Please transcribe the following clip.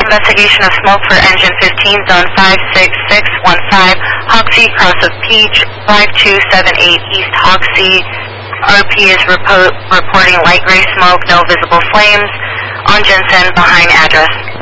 investigation of smoke for engine 15, zone 56615, Hoxie, cross of Peach, 5278 East Hoxie. RP is reporting light gray smoke, no visible flames, on Jensen, behind address.